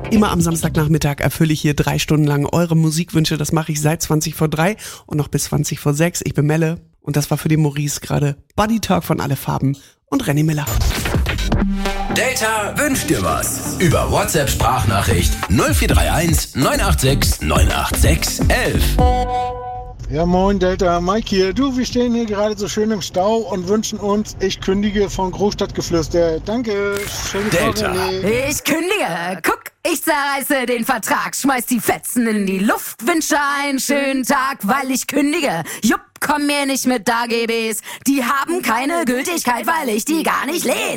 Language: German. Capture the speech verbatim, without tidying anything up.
Immer am Samstagnachmittag erfülle ich hier drei Stunden lang eure Musikwünsche. Das mache ich seit zwanzig vor drei und noch bis zwanzig vor sechs. Ich bin Melle und das war für den Maurice gerade Buddy Talk von Alle Farben und René Miller. Delta wünscht dir was. Über WhatsApp-Sprachnachricht null vier drei eins neun acht sechs neun acht sechs eins eins. Ja, moin Delta, Mike hier. Du, wir stehen hier gerade so schön im Stau und wünschen uns, ich kündige von Großstadtgeflüster. Danke. Schöne Delta. Woche. Ich kündige. Guck, ich zerreiße den Vertrag, schmeiß die Fetzen in die Luft, wünsche einen schönen Tag, weil ich kündige. Jupp, komm mir nicht mit A G Bs. Die haben keine Gültigkeit, weil ich die gar nicht lese.